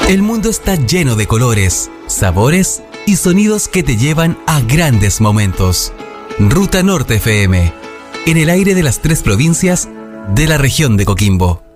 El mundo está lleno de colores, sabores y sonidos que te llevan a grandes momentos. Ruta Norte FM, en el aire de las 3 provincias de la región de Coquimbo.